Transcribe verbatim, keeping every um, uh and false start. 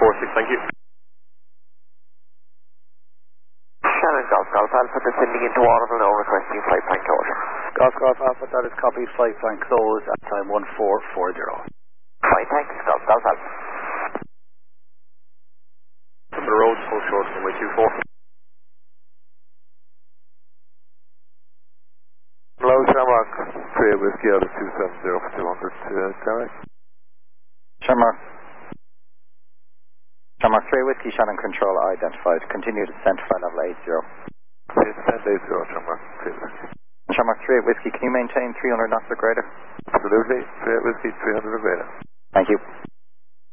four six, thank you. Shannon Golf Golf Alpha descending into Waterville now, requesting flight plan closure. Golf Golf Alpha, that is copied, flight plan closed at time one four four zero. Fine, thanks, Golf Golf Alpha. Number of roads, full short, runway two four. Hello, Shamrock, three Whiskey out of two seven zero for two hundred, uh, Derek. Shamrock. Shamrock three Whiskey, Shannon Control identified. Continue descent to flight level eight zero. Descent eight zero, Shamrock, three Whiskey. Shamrock three Whiskey, can you maintain three hundred knots or greater? Absolutely, three Whiskey, three hundred or greater. Thank you.